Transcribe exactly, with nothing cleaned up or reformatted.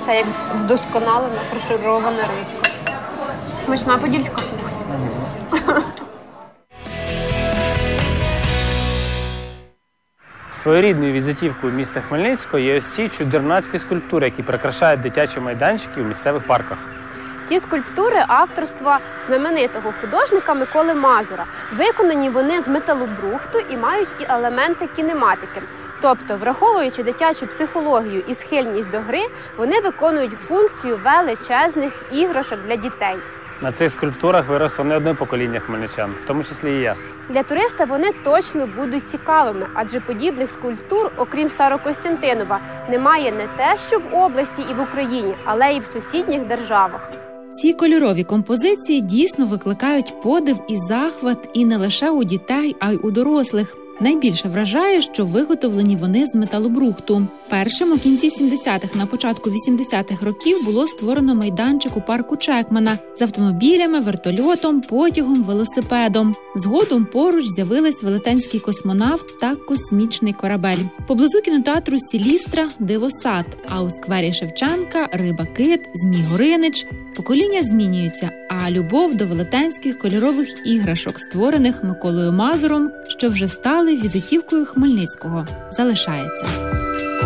Це як вдосконалена фарширована рибка. Смачна подільська кухня. Своєрідною візитівкою міста Хмельницького є ось ці чудернацькі скульптури, які прикрашають дитячі майданчики у місцевих парках. Ці скульптури авторства знаменитого художника Миколи Мазура. Виконані вони з металобрухту і мають і елементи кінематики. Тобто, враховуючи дитячу психологію і схильність до гри, вони виконують функцію величезних іграшок для дітей. На цих скульптурах виросло не одне покоління хмельничан, в тому числі і я. Для туриста вони точно будуть цікавими, адже подібних скульптур, окрім Старокостянтинова, немає не те, що в області і в Україні, але й в сусідніх державах. Ці кольорові композиції дійсно викликають подив і захват і не лише у дітей, а й у дорослих. Найбільше вражає, що виготовлені вони з металобрухту. Першим у кінці сімдесятих, на початку вісімдесятих років було створено майданчик у парку Чекмана з автомобілями, вертольотом, потягом, велосипедом. Згодом поруч з'явились велетенський космонавт та космічний корабель. Поблизу кінотеатру Сілістра – дивосад, а у сквері Шевченка – риба-кит, Змій-Горинич. Покоління змінюються, а любов до велетенських кольорових іграшок, створених Миколою Мазуром, що вже стали візитівкою Хмельницького, залишається.